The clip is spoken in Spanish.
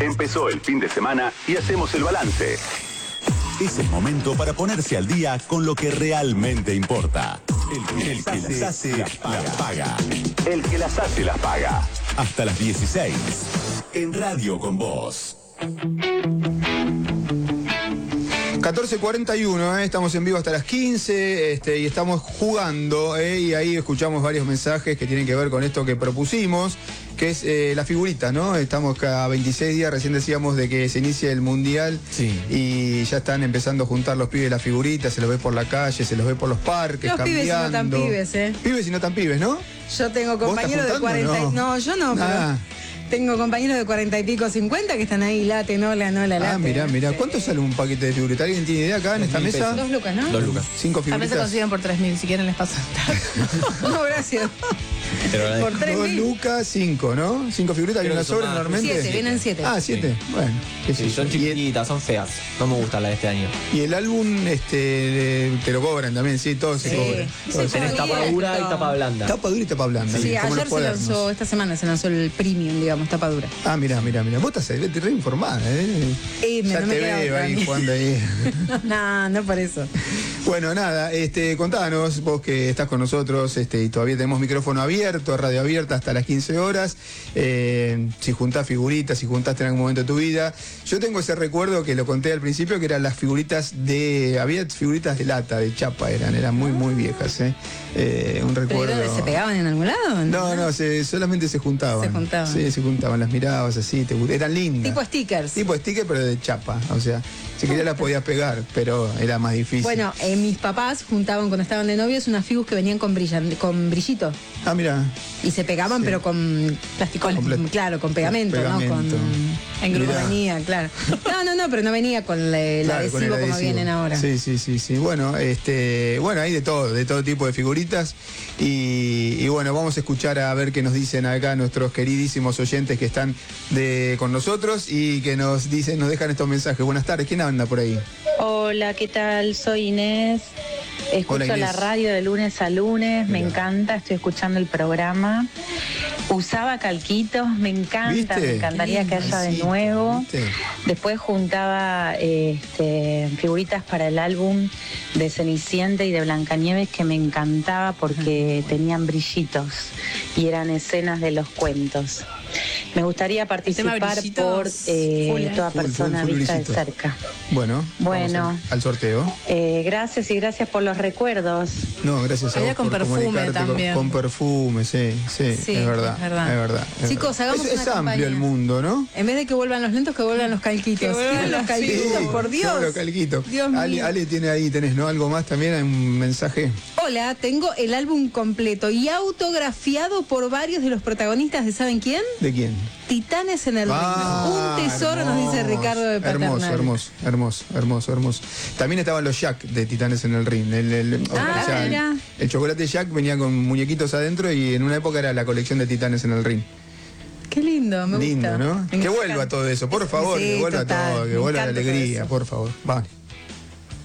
Empezó el fin de semana y hacemos el balance. Es el momento para ponerse al día con lo que realmente importa. El que las hace, las paga. El que las hace, las paga. Hasta las 16. En Radio con Vos. 14:41, estamos en vivo hasta las 15 y estamos jugando y ahí escuchamos varios mensajes que tienen que ver con esto que propusimos, que es la figurita, ¿no? Estamos cada 26 días, recién decíamos de que se inicia el Mundial, sí, y ya están empezando a juntar los pibes las figuritas, se los ve por la calle, se los ve por los parques, los cambiando. Pibes y no tan pibes, Pibes y no tan pibes, ¿no? Yo tengo compañeros de 40... No, yo no, pero... Tengo compañeros de 40 y pico, 50 que están ahí, late, no la late. Ah, mirá. Sí. ¿Cuánto sale un paquete de figuritas? ¿Alguien tiene idea acá en esta mesa? 2 lucas, ¿no? 2 lucas. 5 figuritas. A veces consiguen por 3.000, si quieren les paso. No, gracias. Por 3.000. 2 lucas, 5, ¿no? 5 figuritas, ¿hay una sobra normalmente? 7, vienen 7. Ah, 7. Sí. Bueno. Sí, son chiquititas, son feas. No me gusta la de este año. Y el álbum, te lo cobran también, sí, todo se cobra. Tenés tapa dura y tapa blanda. Tapa dura y tapa blanda. Sí, ayer se lanzó, esta semana se lanzó el premium, digamos, tapa dura. Ah, mirá. Vos estás re informada, ya no te veo ahí jugando ahí. No por eso. Bueno, nada, contanos, vos que estás con nosotros, y todavía tenemos micrófono abierto, radio abierta hasta las 15 horas. Si juntás figuritas, si juntaste en algún momento de tu vida. Yo tengo ese recuerdo que lo conté al principio, que eran las figuritas había figuritas de lata, de chapa, eran muy viejas, un recuerdo. ¿Pero se pegaban en algún lado? No, solamente se juntaban. Sí, se juntaban, las mirabas así, eran lindas. Tipo stickers. Tipo sticker, pero de chapa, o sea, si querías las podías pegar, pero era más difícil. Bueno, mis papás juntaban cuando estaban de novios unas figus que venían con brillito. Ah, mira. Y se pegaban, sí, pero con plástico, claro, con pegamento, ¿no? Con engrudo venía, claro. No, pero no venía con el adhesivo como vienen ahora. Sí. Bueno, hay de todo tipo de figuritas. Y bueno, vamos a escuchar a ver qué nos dicen acá nuestros queridísimos oyentes que están con nosotros y que nos dejan estos mensajes. Buenas tardes, ¿quién anda por ahí? Hola, ¿qué tal? Soy Inés. Escucho Inés. La radio de lunes a lunes, me encanta, estoy escuchando el programa. Usaba calquitos, me encanta, me encantaría que haya de nuevo. ¿Viste? Después juntaba figuritas para el álbum de Cenicienta y de Blancanieves que me encantaba porque tenían brillitos y eran escenas de los cuentos. Me gustaría participar por toda persona vista de cerca. Bueno, al sorteo. Gracias por los recuerdos. No, gracias a vos con por perfume también. Con perfume, sí, es verdad. Chicos, hagamos es amplio el mundo, ¿no? En vez de que vuelvan los lentos, que vuelvan los calquitos. Los calquitos, por Dios. Los calquitos. Dios mío. Ale tiene ahí, tenés, ¿no? Algo más también, hay un mensaje. Hola, tengo el álbum completo y autografiado por varios de los protagonistas de ¿saben quién? ¿De quién? Titanes en el Ring. Un tesoro, hermoso, nos dice Ricardo de Paternal. Hermoso. También estaban los Jack de Titanes en el Ring. El chocolate Jack venía con muñequitos adentro y en una época era la colección de Titanes en el Ring. Qué lindo, me gusta. Lindo, ¿no? Que vuelva todo eso, por favor, que vuelva todo, que vuelva la alegría, por favor. Vale.